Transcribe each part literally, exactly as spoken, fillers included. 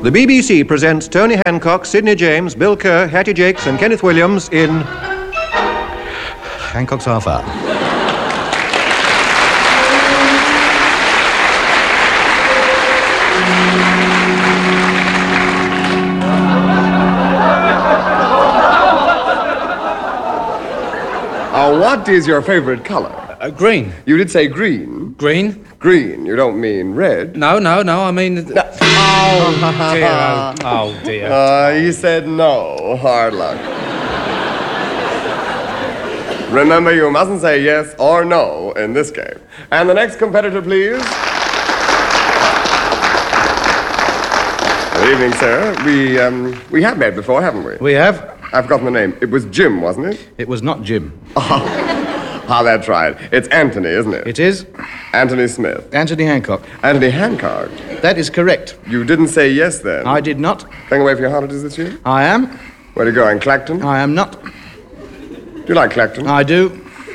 The B B C presents Tony Hancock, Sidney James, Bill Kerr, Hattie Jakes, and Kenneth Williams in Hancock's Half Hour. Uh, what is your favorite color? Uh, green. You did say green. Green? Green. You don't mean red. No, no, no, I mean... No. Oh, dear. Oh, oh dear. Uh, he said no. Hard luck. Remember, you mustn't say yes or no in this game. And the next competitor, please. Good evening, sir. We, um, we have met before, haven't we? We have. I've forgotten the name. It was Jim, wasn't it? It was not Jim. Ah, that's right. It's Anthony, isn't it? It is. Anthony Smith. Anthony Hancock. Anthony Hancock. That is correct. You didn't say yes then. I did not. Going away for your holidays this year? I am. Where are you going, Clacton? I am not. Do you like Clacton? I do.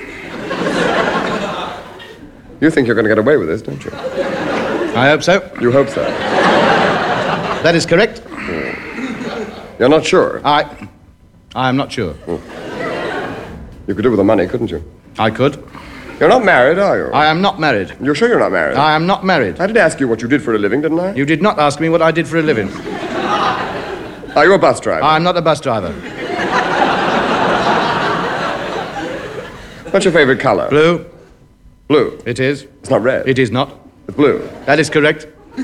You think you're going to get away with this, don't you? I hope so. You hope so. That is correct. You're not sure? I... I am not sure. You could do with the money, couldn't you? I could. You're not married, are you? I am not married. You're sure you're not married? I am not married. I did ask you what you did for a living, didn't I? You did not ask me what I did for a living. Are you a bus driver? I am not a bus driver. What's your favorite color? Blue. Blue. It is. It's not red. It is not. It's blue. That is correct.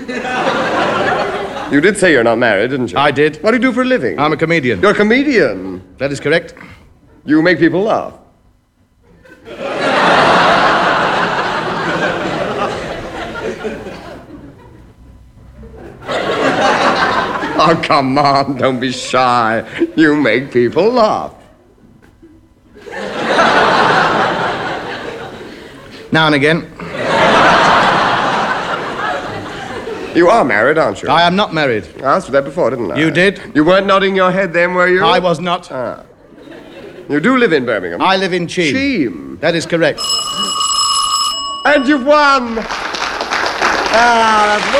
You did say you're not married, didn't you? I did. What do you do for a living? I'm a comedian. You're a comedian. That is correct. You make people laugh. Oh, come on, don't be shy. You make people laugh. Now and again. You are married, aren't you? I am not married. I asked you that before, didn't I? You did. You weren't nodding your head then, were you? I was not. Ah. You do live in Birmingham? I live in Cheam. Cheam. That is correct. And you've won! Ah, that's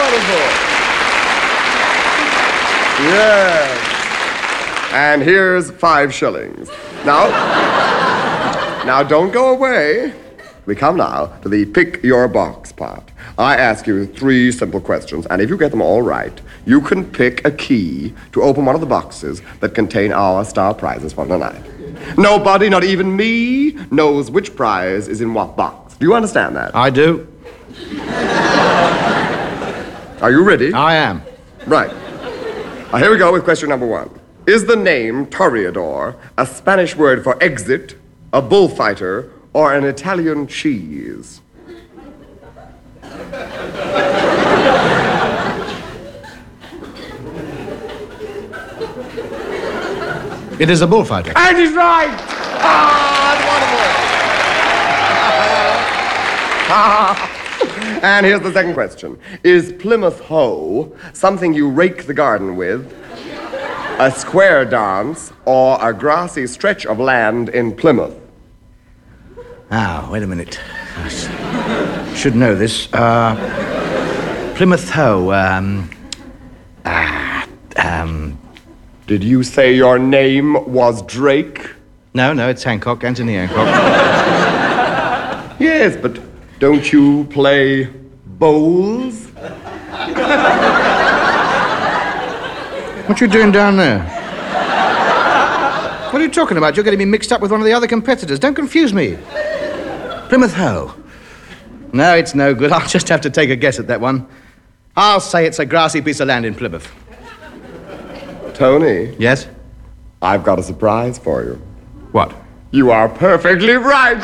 wonderful. Yes. And here's five shillings. Now, now don't go away. We come now to the pick your box part. I ask you three simple questions, and if you get them all right, you can pick a key to open one of the boxes that contain our star prizes for tonight. Nobody, not even me, knows which prize is in what box. Do you understand that? I do. Are you ready? I am. Right. Now, here we go with question number one. Is the name Toreador a Spanish word for exit, a bullfighter, or an Italian cheese? It is a bullfighter. And he's right! Ah, that's wonderful. And here's the second question. Is Plymouth Hoe something you rake the garden with, a square dance, or a grassy stretch of land in Plymouth? Ah, wait a minute. I should know this. Uh, Plymouth Hoe, um... Ah, um... Did you say your name was Drake? No, no, it's Hancock, Anthony Hancock. Yes, but don't you play bowls? What you doing down there? What are you talking about? You're getting me mixed up with one of the other competitors. Don't confuse me. Plymouth Hoe. No, it's no good. I'll just have to take a guess at that one. I'll say it's a grassy piece of land in Plymouth. Tony. Yes? I've got a surprise for you. What? You are perfectly right.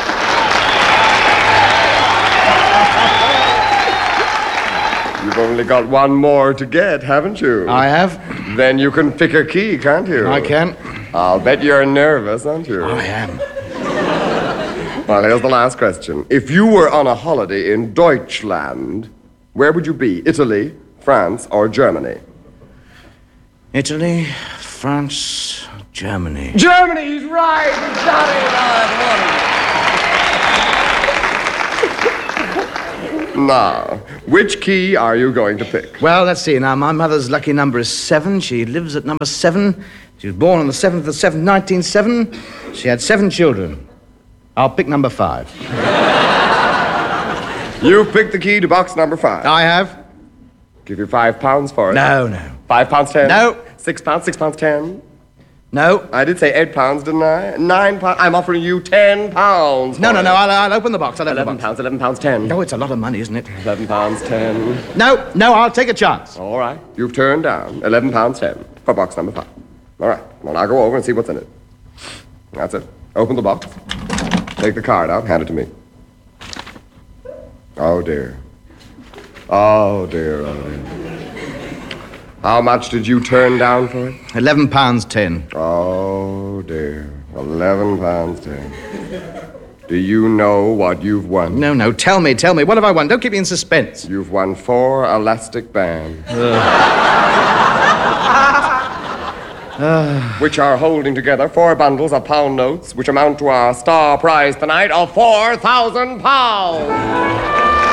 You've only got one more to get, haven't you? I have. Then you can pick a key, can't you? I can. I'll bet you're nervous, aren't you? I am. Well, here's the last question. If you were on a holiday in Deutschland, where would you be? Italy, France, or Germany? Italy, France, Germany. Germany, he's right! He's got it! Oh, Now, which key are you going to pick? Well, let's see. Now, my mother's lucky number is seven. She lives at number seven. She was born on the seventh of the seventh, nineteen oh seven. She had seven children. I'll pick number five. You picked the key to box number five. I have. Give you five pounds for it. No, no. Five pounds ten. No. Six pounds, six pounds ten. No. I did say eight pounds, didn't I? Nine pounds. I'm offering you ten pounds. No, for no, it. no. I'll, I'll open the box. I'll open Eleven the box. pounds, eleven pounds ten. No, it's a lot of money, isn't it? Eleven pounds ten. No, no, I'll take a chance. All right. You've turned down eleven pounds ten for box number five. All right. Well, I'll go over and see what's in it. That's it. Open the box. Take the card out. Hand it to me. Oh, dear. Oh, dear. Oh, dear. How much did you turn down for it? Eleven pounds ten. Oh, dear. Eleven pounds ten. Do you know what you've won? No, no. Tell me, tell me. What have I won? Don't keep me in suspense. You've won four elastic bands. Which are holding together four bundles of pound notes, which amount to our star prize tonight of four thousand pounds.